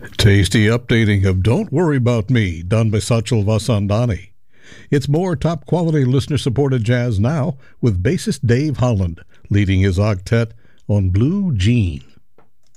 Tasty updating of Don't Worry About Me, done by Sachal Vasandani. It's more top-quality listener-supported jazz now, with bassist Dave Holland leading his octet on Blue Jean.